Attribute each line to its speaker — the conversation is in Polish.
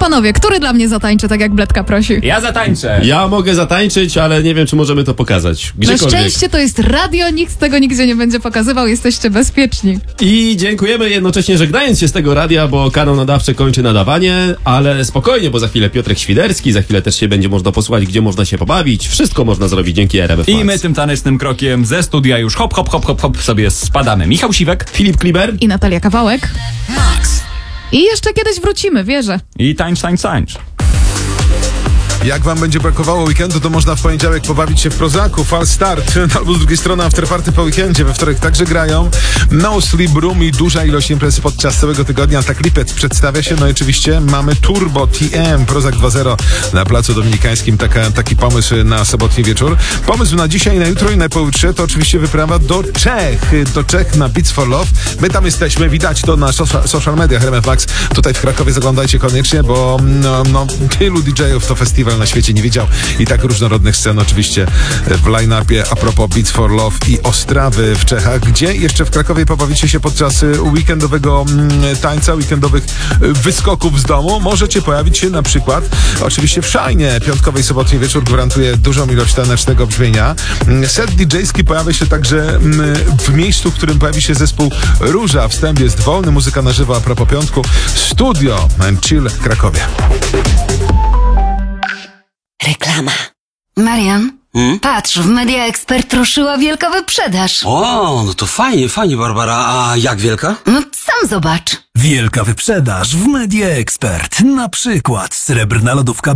Speaker 1: Panowie, który dla mnie zatańczy, tak jak Bledka prosi?
Speaker 2: Ja zatańczę.
Speaker 3: Ja mogę zatańczyć, ale nie wiem, czy możemy to pokazać.
Speaker 1: Na
Speaker 3: Gdziekolwiek.
Speaker 1: szczęście to jest radio, nikt tego nigdzie nie będzie pokazywał, jesteście bezpieczni.
Speaker 3: I dziękujemy jednocześnie żegnając się z tego radia, bo kanał nadawczy kończy nadawanie, ale spokojnie, bo za chwilę Piotrek Świderski, za chwilę też się będzie można posłuchać, gdzie można się pobawić. Wszystko można zrobić dzięki RMF Max.
Speaker 2: I my tym tanecznym krokiem ze studia już hop, hop, hop, hop, hop sobie spadamy. Michał Siwek
Speaker 3: Filip Kliber
Speaker 1: I Natalia Kawałek. I jeszcze kiedyś wrócimy, wierzę.
Speaker 2: i tańcz.
Speaker 4: Jak wam będzie brakowało weekendu, to można w poniedziałek pobawić się w Prozaku, Fal Start, albo z drugiej strony Afterparty po weekendzie. We wtorek także grają No Sleep Room i duża ilość imprez podczas całego tygodnia. Tak Lipec przedstawia się, no i oczywiście mamy Turbo TM, Prozak 2.0 na Placu Dominikańskim. Taki pomysł na sobotni wieczór. Pomysł na dzisiaj, na jutro i na pojutrze to oczywiście wyprawa do Czech na Beats for Love. My tam jesteśmy, widać to na social mediach RMF Max. Tutaj w Krakowie zaglądajcie koniecznie, bo tylu DJ-ów to festiwal na świecie nie widział i tak różnorodnych scen oczywiście w line-upie a propos Beats for Love i Ostrawy w Czechach, gdzie jeszcze w Krakowie pobawicie się podczas weekendowego tańca, weekendowych wyskoków z domu. Możecie pojawić się na przykład oczywiście w Szajnie. Piątkowy i sobotni wieczór gwarantuje dużą ilość tanecznego brzmienia. Set DJ-ski pojawia się także w miejscu, w którym pojawi się zespół Róża. Wstęp jest wolny, muzyka na żywo a propos piątku. Studio and Chill w Krakowie.
Speaker 5: Reklama.
Speaker 6: Marian, patrz, w Media Expert ruszyła wielka wyprzedaż.
Speaker 5: O, no to fajnie, Barbara. A jak wielka?
Speaker 6: No sam zobacz.
Speaker 7: Wielka wyprzedaż w Media Expert. Na przykład srebrna lodówka